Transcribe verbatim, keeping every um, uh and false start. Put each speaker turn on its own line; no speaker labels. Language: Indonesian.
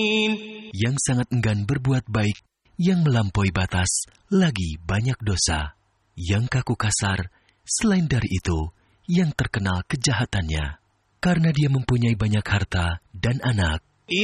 Yang sangat enggan berbuat baik, yang melampaui batas, lagi banyak dosa. Yang kaku kasar, selain dari itu, yang terkenal kejahatannya. Karena dia mempunyai banyak harta dan anak,